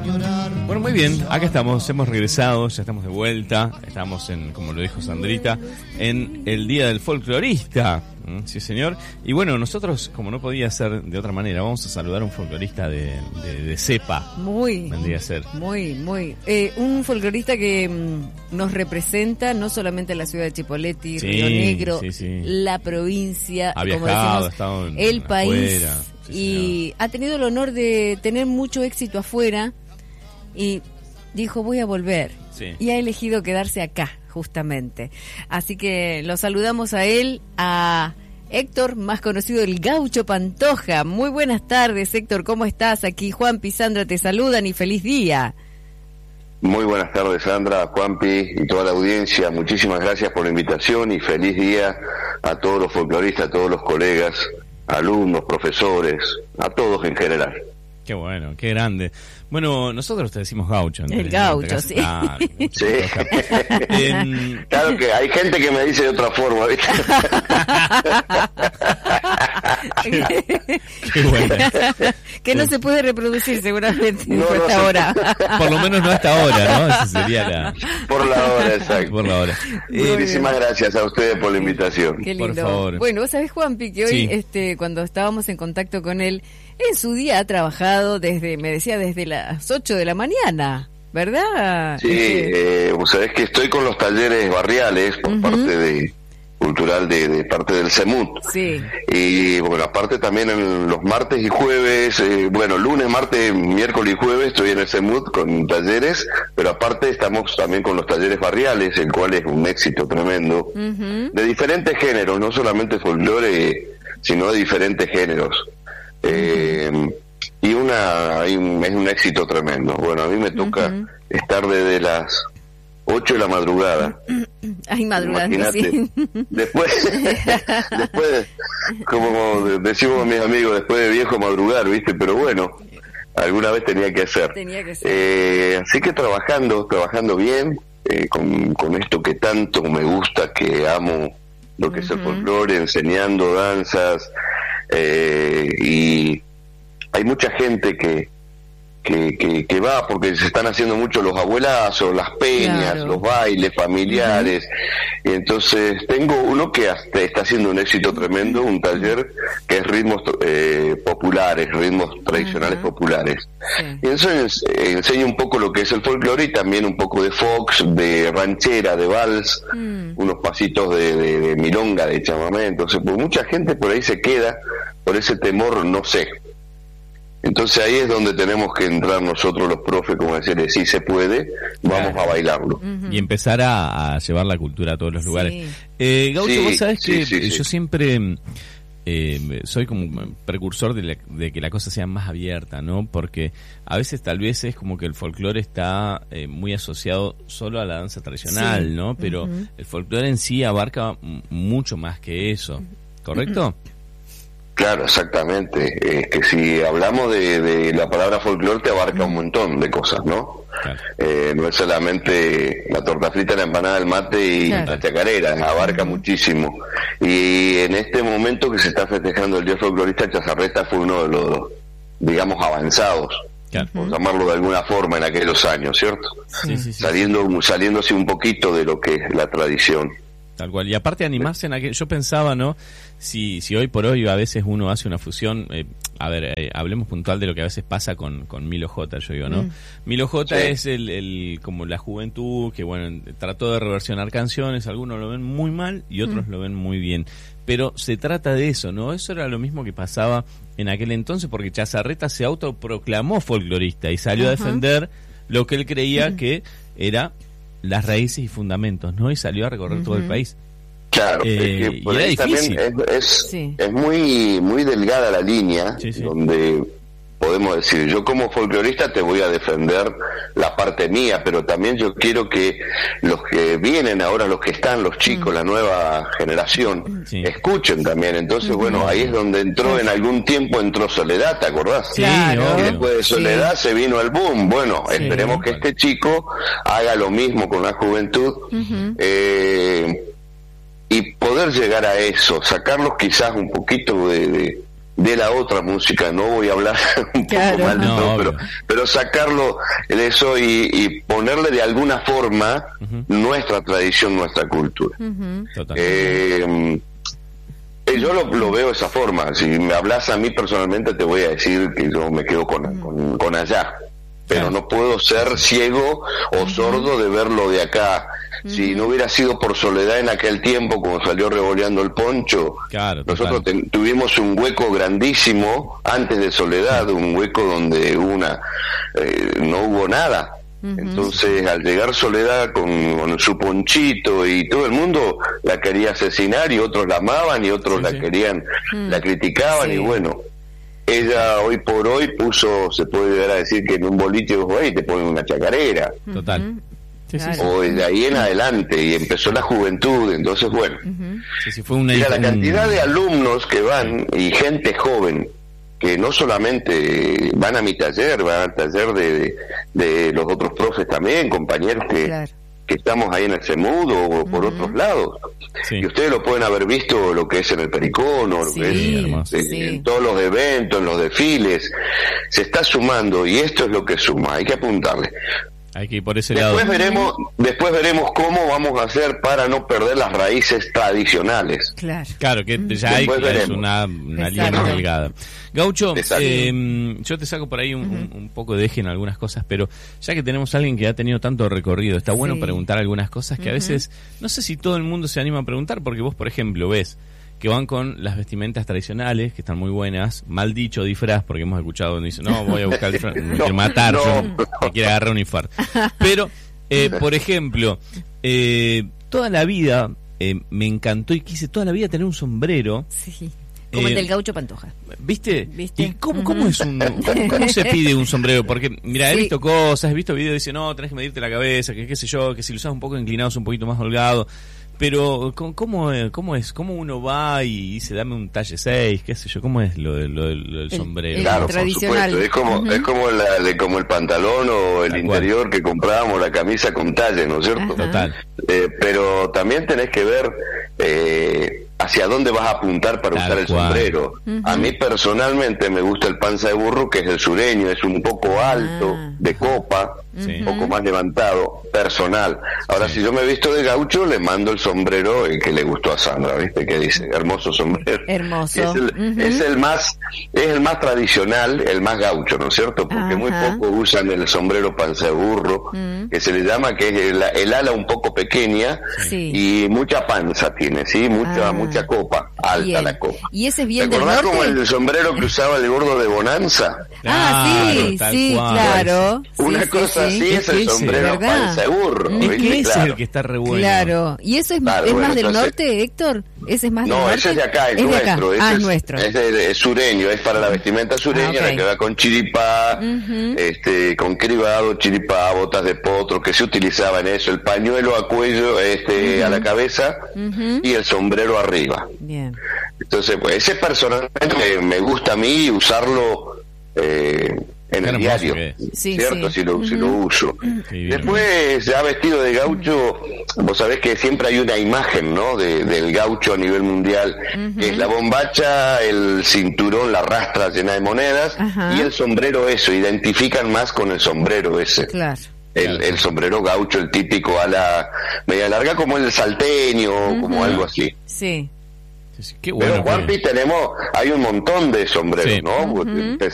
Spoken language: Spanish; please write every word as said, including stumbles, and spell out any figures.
Bueno, muy bien, acá estamos, hemos regresado, ya estamos de vuelta, estamos en, como lo dijo Sandrita, en el Día del Folclorista, ¿Mm? Sí señor, y bueno, nosotros, como no podía ser de otra manera, vamos a saludar a un folclorista de, de, de cepa. Muy, vendría a ser. Muy, muy, eh, un folclorista que mm, nos representa no solamente la ciudad de Chipoleti, sí, Río Negro, sí, sí. la provincia, ha como viajado, decimos, ha estado en, el en país, afuera, sí, y señor. ha tenido el honor de tener mucho éxito afuera, y dijo, voy a volver. Sí. Y ha elegido quedarse acá, justamente. Así que lo saludamos a él, a Héctor, más conocido el Gaucho Pantoja. Muy buenas tardes, Héctor, ¿cómo estás? Aquí Juanpi y Sandra te saludan y feliz día. Muy buenas tardes, Sandra, Juanpi y toda la audiencia. Muchísimas gracias por la invitación y feliz día a todos los folcloristas, a todos los colegas, alumnos, profesores, a todos en general. Qué bueno, qué grande. Bueno, nosotros te decimos gaucho. El gaucho, sí. Ah, sí. en... Claro que hay gente que me dice de otra forma, ¿viste? Qué bueno. Que no se puede reproducir seguramente no, por no esta se... hora. Por lo menos no hasta ahora, ¿no? Esa sería la... Por la hora, exacto. Por la hora. Muchísimas gracias a ustedes por la invitación. Qué lindo. Por favor. Bueno, vos sabés, Juanpi, que hoy, sí. este, cuando estábamos en contacto con él, en su día ha trabajado desde, me decía, desde las ocho de la mañana, ¿verdad? Sí, este... eh, vos sabés que estoy con los talleres barriales por uh-huh. parte de cultural de, de parte del CEMUT. Sí. Y bueno, aparte también en los martes y jueves, eh, bueno, lunes, martes, miércoles y jueves estoy en el CEMUT con talleres, pero aparte estamos también con los talleres barriales, el cual es un éxito tremendo, uh-huh. de diferentes géneros, no solamente folclore, sino de diferentes géneros. Eh, y una hay un, es un éxito tremendo. Bueno, a mí me toca uh-huh. estar desde las ocho de la madrugada. Ay, madrugada, sí. Después, después, como decimos mis amigos, después de viejo madrugar, ¿viste? Pero bueno, alguna vez tenía que hacer. Tenía que ser. Eh, así que trabajando, trabajando bien, eh, con, con esto que tanto me gusta, que amo, lo que uh-huh. es el folclore, enseñando danzas. Eh, y hay mucha gente que, que que que va porque se están haciendo mucho los abuelazos, las peñas, claro. los bailes familiares, uh-huh. y entonces tengo uno que hasta está haciendo un éxito tremendo, un taller que es ritmos eh, populares, ritmos tradicionales uh-huh. populares, sí. y entonces enseño un poco lo que es el folclore y también un poco de fox, de ranchera, de vals, uh-huh. unos pasitos de, de, de milonga, de chamamé. Entonces pues mucha gente por ahí se queda por ese temor, no sé. Entonces ahí es donde tenemos que entrar nosotros los profes, como decirle, sí se puede, vamos claro. a bailarlo. Uh-huh. Y empezar a, a llevar la cultura a todos los lugares. Sí. Eh, Gaucho, sí, vos sabés sí, que sí, sí. yo siempre eh, soy como precursor de, la, de que la cosa sea más abierta, ¿no? Porque a veces tal vez es como que el folclore está eh, muy asociado solo a la danza tradicional, sí. ¿no? Pero uh-huh. el folclore en sí abarca m- mucho más que eso, ¿correcto? Uh-huh. Claro, exactamente. Es que si hablamos de, de la palabra folclore te abarca un montón de cosas, ¿no? Claro. Eh, no es solamente la torta frita, la empanada, el mate y claro. la chacarera, abarca uh-huh. muchísimo. Y en este momento que se está festejando el Día Folclorista, Chazarreta fue uno de los, digamos, avanzados, claro. por llamarlo de alguna forma, en aquellos años, ¿cierto? Sí, sí, sí, Saliendo, sí. saliéndose un poquito de lo que es la tradición. Tal cual. Y aparte animarse en aquel... Yo pensaba, ¿no? Si si hoy por hoy a veces uno hace una fusión... Eh, a ver, eh, hablemos puntual de lo que a veces pasa con, con Milo J, yo digo, ¿no? Mm. Milo J sí. es el, el como la juventud que, bueno, trató de reversionar canciones. Algunos lo ven muy mal y otros mm. lo ven muy bien. Pero se trata de eso, ¿no? Eso era lo mismo que pasaba en aquel entonces, porque Chazarreta se autoproclamó folclorista y salió uh-huh. a defender lo que él creía uh-huh. que era... las raíces y fundamentos, ¿no? Y salió a recorrer uh-huh. todo el país. Claro, eh, es que por y era ahí difícil. También es, es, sí. es muy muy delgada la línea, sí, sí. donde podemos decir, yo como folclorista te voy a defender la parte mía, pero también yo quiero que los que vienen ahora, los que están, los chicos, uh-huh. la nueva generación, sí. escuchen también. Entonces, uh-huh. bueno, ahí es donde entró, en algún tiempo entró Soledad, ¿te acordás? Sí, claro. Y después de Soledad sí. se vino el boom. Bueno, sí. esperemos que este chico haga lo mismo con la juventud, uh-huh. eh, y poder llegar a eso, sacarlos quizás un poquito de, de de la otra música, no voy a hablar un claro. poco mal de no, todo, pero, pero sacarlo de eso y, y ponerle de alguna forma uh-huh. nuestra tradición, nuestra cultura. Uh-huh. eh, eh, yo lo, lo veo de esa forma. Si me hablas a mí personalmente, te voy a decir que yo me quedo con, uh-huh. con, con allá, pero claro. no puedo ser ciego o uh-huh. sordo de verlo de acá. Si no hubiera sido por Soledad en aquel tiempo, como salió Revoleando el Poncho, claro, nosotros ten, tuvimos un hueco grandísimo antes de Soledad, un hueco donde una eh, no hubo nada. Uh-huh. Entonces, al llegar Soledad con, con su ponchito y todo el mundo la quería asesinar y otros la amaban y otros sí, la sí. querían, uh-huh. la criticaban sí. y bueno. Ella hoy por hoy puso, se puede llegar a decir que en un boliche ahí te ponen una chacarera. Total. Uh-huh. Sí, sí, sí. O de ahí en adelante y empezó la juventud, entonces bueno, uh-huh. sí, sí, fue una mira, la cantidad de alumnos que van y gente joven que no solamente van a mi taller, van al taller de, de, de los otros profes también, compañeros que, claro. que estamos ahí en el CEMUD o uh-huh. por otros lados, sí. y ustedes lo pueden haber visto lo que es en el Pericón o lo sí, que es en, sí. en todos los eventos, en los desfiles, se está sumando y esto es lo que suma, hay que apuntarle. Hay que ir por ese después lado. veremos después veremos cómo vamos a hacer para no perder las raíces tradicionales. Claro, claro que ya hay que es una, una línea delgada. Gaucho, eh, yo te saco por ahí un, uh-huh. un, un poco de eje en algunas cosas, pero ya que tenemos a alguien que ha tenido tanto recorrido, está bueno sí. preguntar algunas cosas que uh-huh. a veces, no sé si todo el mundo se anima a preguntar, porque vos, por ejemplo, ves que van con las vestimentas tradicionales, que están muy buenas, mal dicho disfraz, porque hemos escuchado donde dice, no, voy a buscar el disfraz, me quiero matar, no. yo me quiero agarrar un infarto. Pero, eh, por ejemplo, eh, toda la vida eh, me encantó y quise toda la vida tener un sombrero. Sí. Como eh, el del Gaucho Pantoja. ¿Viste? ¿Viste? ¿Y cómo, cómo es un cómo, cómo se pide un sombrero? Porque, mira, he sí. visto cosas, he visto videos y dice, no, tenés que medirte la cabeza, que qué sé yo, que si lo usas un poco inclinado es un poquito más holgado. Pero, ¿cómo, cómo es? ¿Cómo uno va y dice, dame un talle seis? ¿Qué sé yo? ¿Cómo es lo, de, lo, de, lo del sombrero? El, el claro, tradicional. Por supuesto. Es como, uh-huh. es como, la, como el pantalón o el Tal interior cual. Que comprábamos, la camisa con talle, ¿no es cierto? Uh-huh. Total. Eh, pero también tenés que ver eh, hacia dónde vas a apuntar para Tal usar el cual. Sombrero. Uh-huh. A mí personalmente me gusta el panza de burro, que es el sureño, es un poco alto, uh-huh. de copa, sí. un poco más levantado, personal. Ahora, sí. si yo me he visto de gaucho, le mando el sombrero el que le gustó a Sandra, ¿viste? Que dice, hermoso sombrero. Hermoso. Es el, uh-huh. es el más es el más tradicional, el más gaucho, ¿no es cierto? Porque uh-huh. muy poco usan el sombrero panza de burro, uh-huh. que se le llama, que es el, el ala un poco pequeña sí. y mucha panza tiene, ¿sí? Mucha, ah. mucha copa, alta bien. La copa. ¿Y ese es bien ¿Te del acordás norte? como el sombrero que usaba el gordo de Bonanza? Ah, sí, claro, sí, cual. claro. Una sí, cosa sí, así sí. es el sombrero panza de burro. Es ¿viste? que ese claro. es el que está re bueno. Claro. ¿Y eso es, claro, es bueno, más del entonces, norte, Héctor? ¿Ese es más no, del norte? ese es de acá, es, es nuestro. De acá. Ese ah, es nuestro. Es, el, es sureño, es para la vestimenta sureña, ah, okay. la que va con chiripá, uh-huh. este, con cribado, chiripá, botas de potro, que se utilizaba en eso, el pañuelo a cuello, este, uh-huh. a la cabeza uh-huh. y el sombrero arriba. Bien. Entonces, pues ese personalmente me, me gusta a mí usarlo eh, en el diario, sí, ¿cierto? Sí. Si, lo, uh-huh. si lo uso. Sí, después, ya vestido de gaucho, vos sabés que siempre hay una imagen, ¿no? De, del gaucho a nivel mundial, uh-huh. que es la bombacha, el cinturón, la rastra llena de monedas, uh-huh. y el sombrero eso, identifican más con el sombrero ese. Claro. El, el sombrero gaucho, el típico a la media larga, como el salteño, uh-huh. como algo así. Sí. Qué bueno, pero Juanpi, que... tenemos, hay un montón de sombreros, sí. ¿no? Uh-huh.